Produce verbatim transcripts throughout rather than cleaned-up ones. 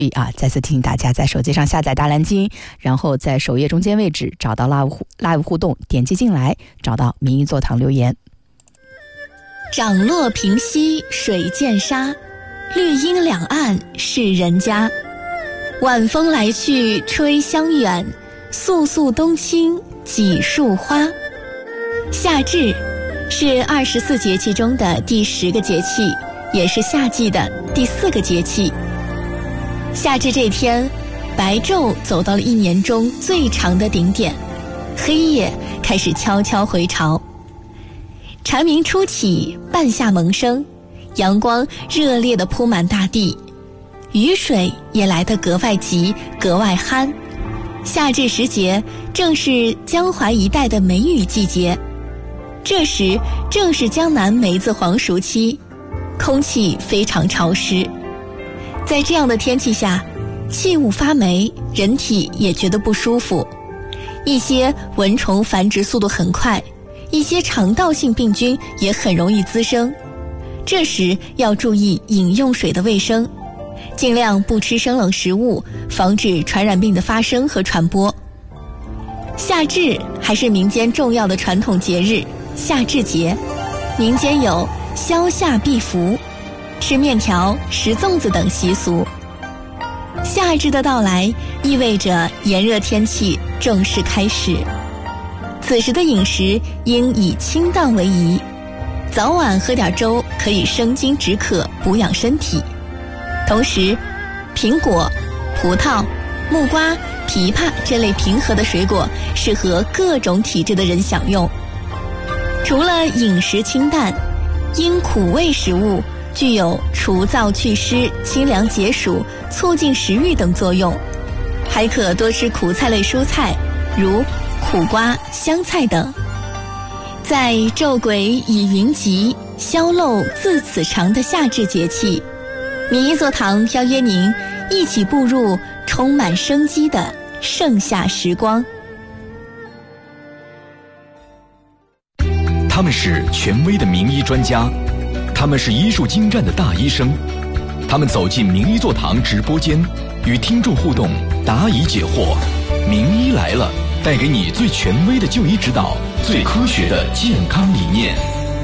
啊，再次提醒大家，在手机上下载大蓝鲸，然后在首页中间位置找到 live live 互动，点击进来，找到民意座堂留言。 涨落平西水见沙，绿荫两岸是人家。晚风来去吹香远，肃肃冬青几树花。夏至是二十四节气中的第十个节气，也是夏季的第四个节气。夏至这天，白昼走到了一年中最长的顶点，黑夜开始悄悄回潮。蝉鸣初起，半夏萌生，阳光热烈地铺满大地，雨水也来得格外急，格外憨。夏至时节正是江淮一带的梅雨季节，这时正是江南梅子黄熟期，空气非常潮湿。在这样的天气下，气雾发霉，人体也觉得不舒服，一些蚊虫繁殖速度很快，一些肠道性病菌也很容易滋生。这时要注意饮用水的卫生，尽量不吃生冷食物，防止传染病的发生和传播。夏至还是民间重要的传统节日，夏至节，民间有消夏避伏、吃面条、食粽子等习俗。夏至的到来意味着炎热天气正式开始，此时的饮食应以清淡为宜，早晚喝点粥可以生津止渴，补养身体。同时，苹果、葡萄、木瓜、枇杷这类平和的水果适合各种体质的人享用。除了饮食清淡，因苦味食物具有除燥祛湿、清凉解暑、促进食欲等作用，还可多吃苦菜类蔬菜，如苦瓜、香菜等。在昼鬼已云集，宵漏自此长的夏至节气，民意座堂邀约您一起步入充满生机的盛夏时光。 他们是权威的名医专家，他们是医术精湛的大医生，他们走进名医座堂直播间，与听众互动，答疑解惑。名医来了，带给你最权威的就医指导，最科学的健康理念。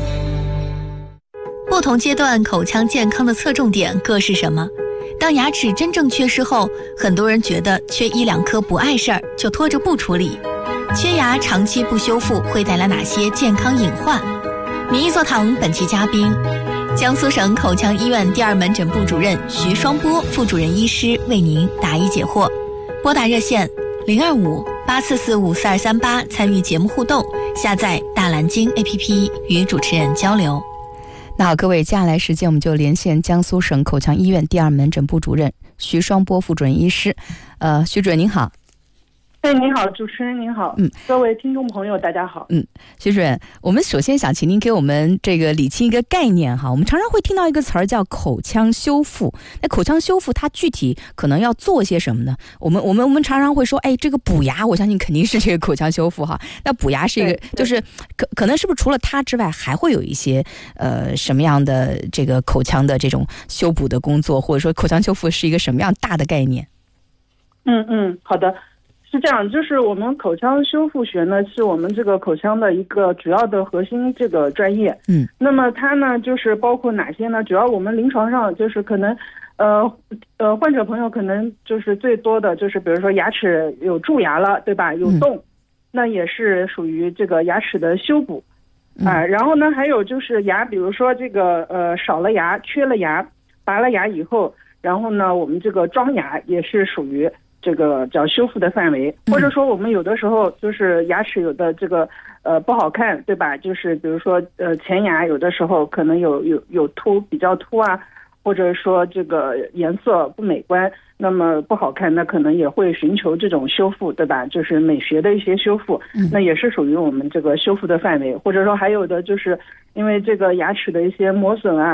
不同阶段口腔健康的侧重点各是什么？当牙齿真正缺失后，很多人觉得缺一两颗不碍事儿，就拖着不处理。缺牙长期不修复会带来哪些健康隐患？民意座堂本期嘉宾，江苏省口腔医院第二门诊部主任徐双波副主任医师为您答疑解惑。拨打热线零二五八四四五四二三八参与节目互动，下载大蓝鲸 A P P 与主持人交流。 那好，各位，接下来时间我们就连线江苏省口腔医院第二门诊部主任徐双波副主任医师。呃，徐主任您好。 哎，您好，主持人您好，嗯，各位听众朋友大家好。 嗯，徐主任，我们首先想请您给我们这个理清一个概念哈。我们常常会听到一个词儿叫口腔修复，那口腔修复它具体可能要做些什么呢？我们我们我们常常会说，哎，这个补牙，我相信肯定是这个口腔修复哈。那补牙是一个，就是可可能是不是除了它之外，还会有一些呃什么样的这个口腔的这种修补的工作，或者说口腔修复是一个什么样大的概念？ 嗯嗯，好的。是这样，就是我们口腔修复学呢，是我们这个口腔的一个主要的核心这个专业。嗯，那么它呢，就是包括哪些呢？主要我们临床上就是可能，呃呃，患者朋友可能就是最多的就是，比如说牙齿有蛀牙了，对吧？有洞，嗯、那也是属于这个牙齿的修补。啊、呃，然后呢，还有就是牙，比如说这个呃少了牙、缺了牙、拔了牙以后，然后呢，我们这个装牙也是属于这个叫修复的范围，或者说我们有的时候就是牙齿有的这个呃不好看，对吧？就是比如说呃前牙有的时候可能有有有凸比较凸啊，或者说这个颜色不美观，那么不好看，那可能也会寻求这种修复，对吧？就是美学的一些修复，那也是属于我们这个修复的范围。或者说还有的就是因为这个牙齿的一些磨损啊，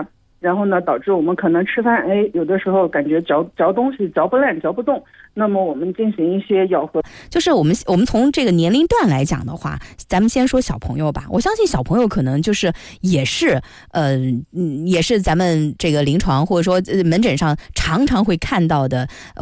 然后呢导致我们可能吃饭哎有的时候感觉嚼嚼东西嚼不烂嚼不动，那么我们进行一些咬合。 就是我们我们从这个年龄段来讲的话，咱们先说小朋友吧。我相信小朋友可能就是也是呃嗯也是咱们这个临床或者说门诊上常常会看到的